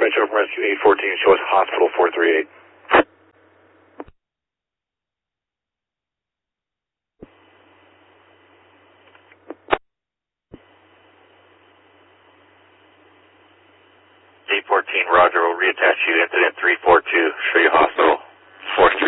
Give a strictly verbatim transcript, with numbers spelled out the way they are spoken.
dispatch Open Rescue eight fourteen, show us hospital four three eight. eight fourteen, Roger, we'll reattach you, incident three four two, show you hospital four three eight.